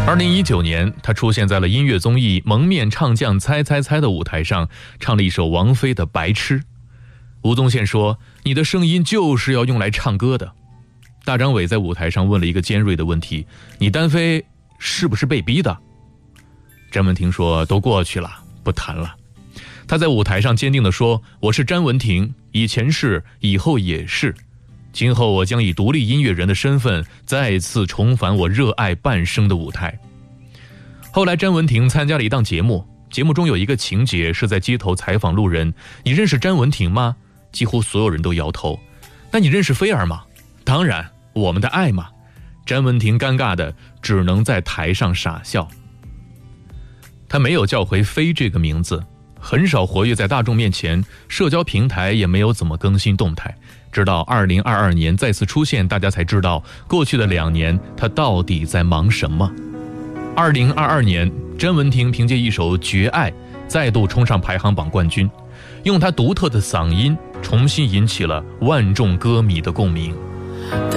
2019年，他出现在了音乐综艺《蒙面唱将猜猜猜》的舞台上，唱了一首王菲的《白痴》。吴宗宪说：“你的声音就是要用来唱歌的。”大张伟在舞台上问了一个尖锐的问题：“你单飞是不是被逼的？”詹雯婷说：“都过去了，不谈了。”他在舞台上坚定地说：“我是詹雯婷，以前是，以后也是。今后我将以独立音乐人的身份再次重返我热爱半生的舞台。”后来詹雯婷参加了一档节目，节目中有一个情节是在街头采访路人：“你认识詹雯婷吗？”几乎所有人都摇头。“那你认识菲儿吗？”“当然，我们的爱嘛。”詹雯婷尴尬的只能在台上傻笑。他没有叫回菲这个名字，很少活跃在大众面前，社交平台也没有怎么更新动态。直到2022年再次出现，大家才知道过去的2年他到底在忙什么。2022年，詹雯婷凭借一首《绝爱》再度冲上排行榜冠军，用她独特的嗓音重新引起了万众歌迷的共鸣。